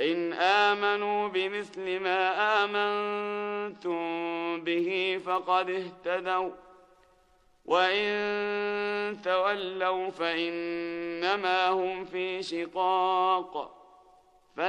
فإن آمنوا بمثل ما آمنتم به فقد اهتدوا، وإن تولوا فإنما هم في شقاق